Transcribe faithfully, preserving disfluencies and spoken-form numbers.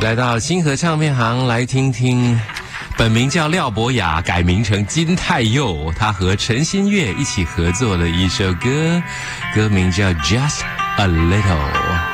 来到星河唱片行来听听，本名叫廖博雅，改名成金泰佑，他和陈新月一起合作的一首歌，歌名叫 Just a Little。